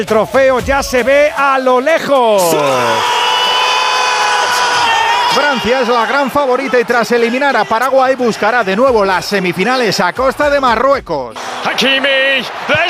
El trofeo ya se ve a lo lejos. Francia es la gran favorita y tras eliminar a Paraguay buscará de nuevo las semifinales a costa de Marruecos. Hakimi,